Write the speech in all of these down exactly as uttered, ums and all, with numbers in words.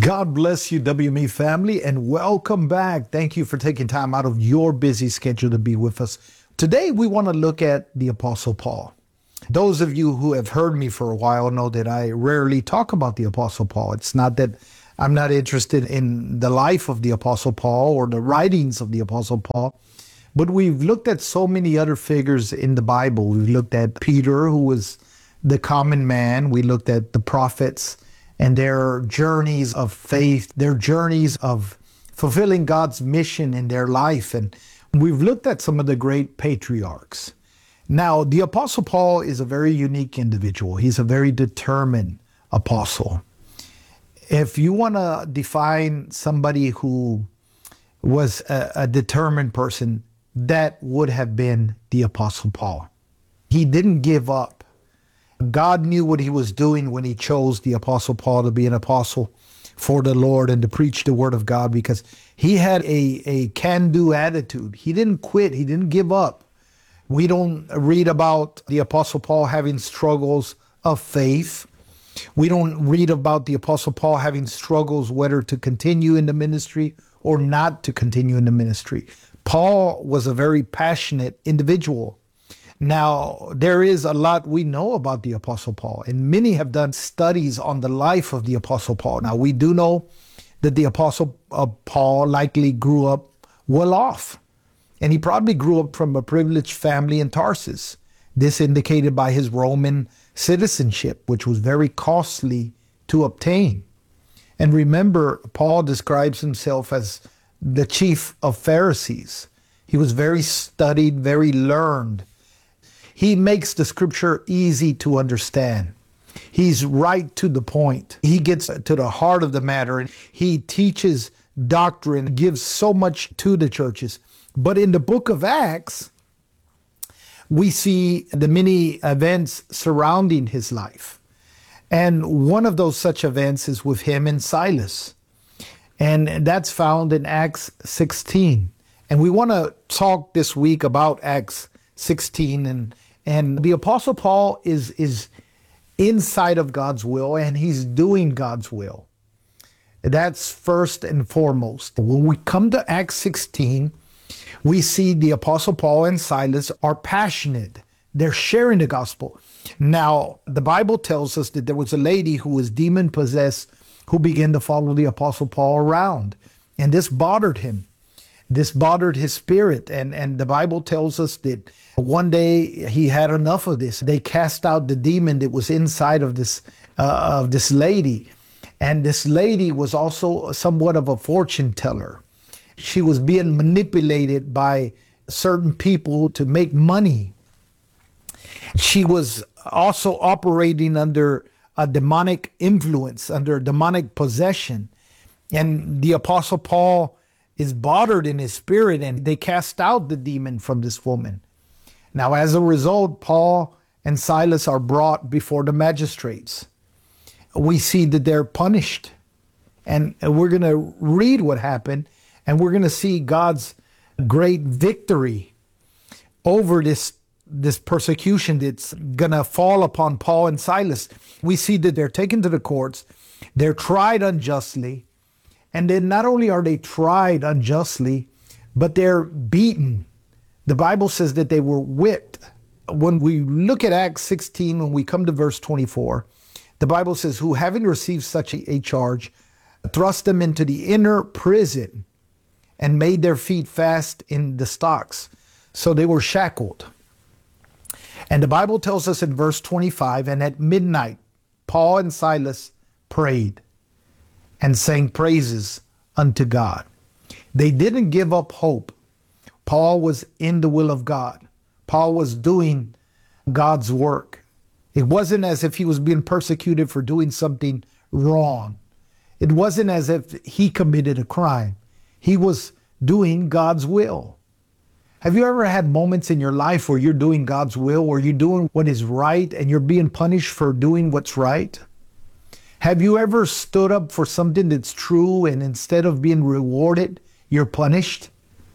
God bless you, W M E family, and welcome back. Thank you for taking time out of your busy schedule to be with us. Today, we want to look at the Apostle Paul. Those of you who have heard me for a while know that I rarely talk about the Apostle Paul. It's not that I'm not interested in the life of the Apostle Paul or the writings of the Apostle Paul, but we've looked at so many other figures in the Bible. We've looked at Peter, who was the common man. We looked at the prophets and their journeys of faith, their journeys of fulfilling God's mission in their life. And we've looked at some of the great patriarchs. Now, the Apostle Paul is a very unique individual. He's a very determined apostle. If you want to define somebody who was a, a determined person, that would have been the Apostle Paul. He didn't give up. God knew what he was doing when he chose the Apostle Paul to be an apostle for the Lord and to preach the word of God, because he had a, a can-do attitude. He didn't quit. He didn't give up. We don't read about the Apostle Paul having struggles of faith. We don't read about the Apostle Paul having struggles whether to continue in the ministry or not to continue in the ministry. Paul was a very passionate individual. Now, there is a lot we know about the Apostle Paul, and many have done studies on the life of the Apostle Paul. Now, we do know that the Apostle uh, Paul likely grew up well off, and he probably grew up from a privileged family in Tarsus. This indicated by his Roman citizenship, which was very costly to obtain. And remember, Paul describes himself as the chief of Pharisees. He was very studied, very learned. He makes the scripture easy to understand. He's right to the point. He gets to the heart of the matter, and he teaches doctrine, gives so much to the churches. But in the book of Acts, we see the many events surrounding his life. And one of those such events is with him and Silas. And that's found in Acts sixteen. And we want to talk this week about Acts sixteen. And, and the Apostle Paul is, is inside of God's will, and he's doing God's will. That's first and foremost. When we come to Acts sixteen, we see the Apostle Paul and Silas are passionate. They're sharing the gospel. Now, the Bible tells us that there was a lady who was demon-possessed who began to follow the Apostle Paul around. And this bothered him. This bothered his spirit. And, and the Bible tells us that one day he had enough of this. They cast out the demon that was inside of this, uh, of this lady. And this lady was also somewhat of a fortune teller. She was being manipulated by certain people to make money. She was also operating under a demonic influence, under demonic possession. And the Apostle Paul is bothered in his spirit, and they cast out the demon from this woman. Now, as a result, Paul and Silas are brought before the magistrates. We see that they're punished. And we're going to read what happened, and we're going to see God's great victory over this this persecution that's going to fall upon Paul and Silas. We see that they're taken to the courts, they're tried unjustly, and then not only are they tried unjustly, but they're beaten. The Bible says that they were whipped. When we look at Acts sixteen, when we come to verse twenty-four, the Bible says, who having received such a, a charge, thrust them into the inner prison and made their feet fast in the stocks. So they were shackled. And the Bible tells us in verse twenty-five, and at midnight, Paul and Silas prayed and sang praises unto God. They didn't give up hope. Paul was in the will of God. Paul was doing God's work. It wasn't as if he was being persecuted for doing something wrong. It wasn't as if he committed a crime. He was doing God's will. Have you ever had moments in your life where you're doing God's will, where you're doing what is right and you're being punished for doing what's right? Have you ever stood up for something that's true and instead of being rewarded, you're punished?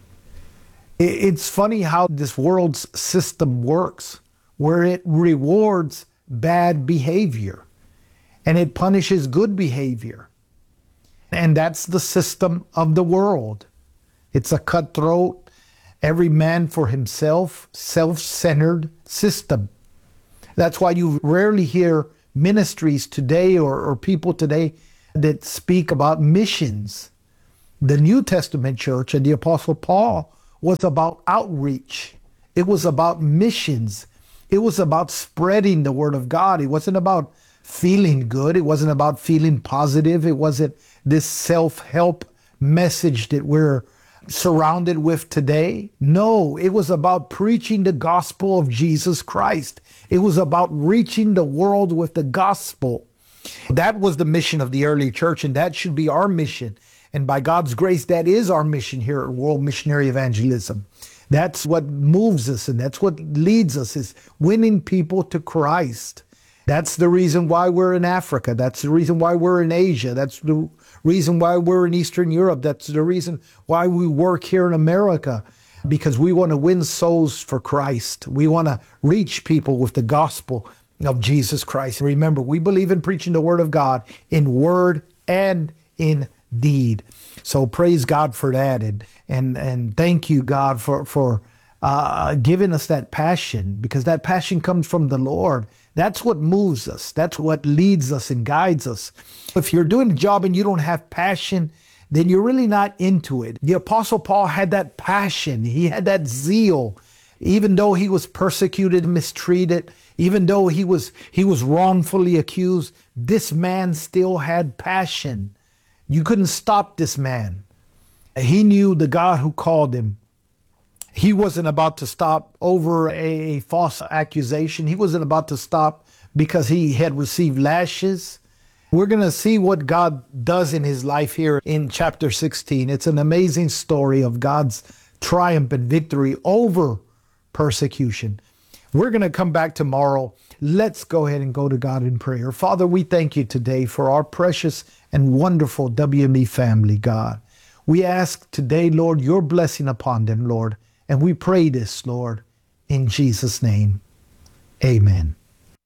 It's funny how this world's system works, where it rewards bad behavior and it punishes good behavior. And that's the system of the world. It's a cutthroat, every man for himself, self-centered system. That's why you rarely hear ministries today or, or people today that speak about missions. The New Testament church and the Apostle Paul was about outreach. It was about missions. It was about spreading the word of God. It wasn't about feeling good. It wasn't about feeling positive. It wasn't this self-help message that we're surrounded with today. No, it was about preaching the gospel of Jesus Christ. It was about reaching the world with the gospel. That was the mission of the early church, and that should be our mission. And by God's grace, that is our mission here at World Missionary Evangelism. That's what moves us, and that's what leads us, is winning people to Christ. That's the reason why we're in Africa. That's the reason why we're in Asia. That's the reason why we're in Eastern Europe. That's the reason why we work here in America, because we want to win souls for Christ. We want to reach people with the gospel of Jesus Christ. Remember, we believe in preaching the word of God in word and in deed. So praise God for that. And and, and thank you, God, for, for uh, giving us that passion, because that passion comes from the Lord. That's what moves us. That's what leads us and guides us. If you're doing a job and you don't have passion, then you're really not into it. The Apostle Paul had that passion. He had that zeal. Even though he was persecuted, mistreated, even though he was, he was wrongfully accused, this man still had passion. You couldn't stop this man. He knew the God who called him. He wasn't about to stop over a false accusation. He wasn't about to stop because he had received lashes. We're going to see what God does in his life here in chapter sixteen. It's an amazing story of God's triumph and victory over persecution. We're going to come back tomorrow. Let's go ahead and go to God in prayer. Father, we thank you today for our precious and wonderful W M E family, God. We ask today, Lord, your blessing upon them, Lord. And we pray this, Lord, in Jesus' name. Amen.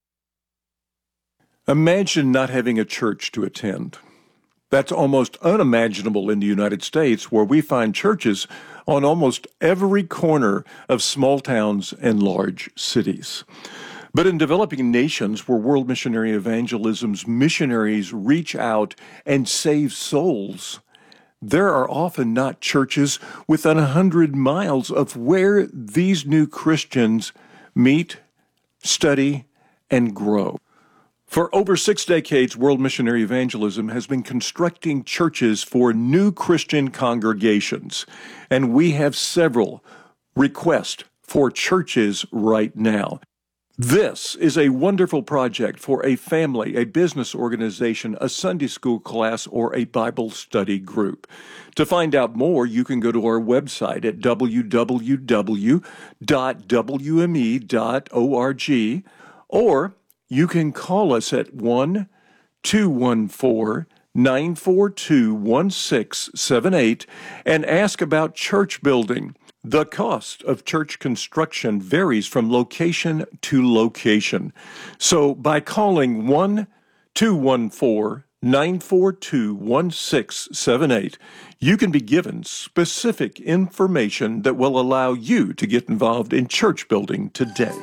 Imagine not having a church to attend. That's almost unimaginable in the United States, where we find churches on almost every corner of small towns and large cities. But in developing nations where World Missionary Evangelism's missionaries reach out and save souls, there are often not churches within a hundred miles of where these new Christians meet, study, and grow. For over six decades, World Missionary Evangelism has been constructing churches for new Christian congregations, and we have several requests for churches right now. This is a wonderful project for a family, a business organization, a Sunday school class, or a Bible study group. To find out more, you can go to our website at w w w dot w m e dot org, or you can call us at one two one four, nine four two, one six seven eight and ask about church building. The cost of church construction varies from location to location. So by calling one two one four, nine four two, one six seven eight, you can be given specific information that will allow you to get involved in church building today.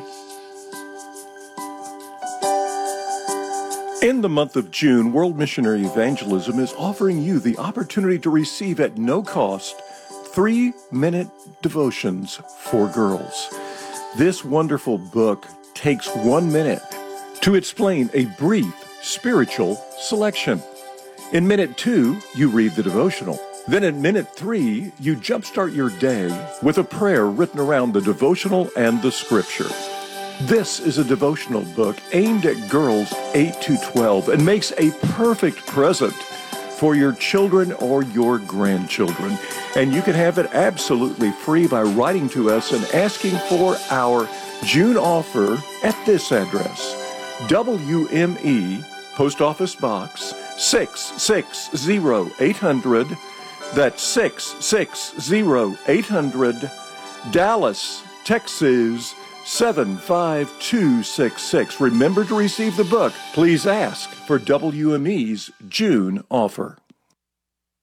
In the month of June, World Missionary Evangelism is offering you the opportunity to receive at no cost three-minute devotions for girls. This wonderful book takes one minute to explain a brief spiritual selection. In minute two, you read the devotional. Then in minute three, you jumpstart your day with a prayer written around the devotional and the scripture. This is a devotional book aimed at girls eight to twelve and makes a perfect present for your children or your grandchildren. And you can have it absolutely free by writing to us and asking for our June offer at this address: W M E, Post Office Box six six zero eight hundred, that's six six zero eight hundred, Dallas, Texas seven five two six six. Remember to receive the book. Please ask for W M E's June offer.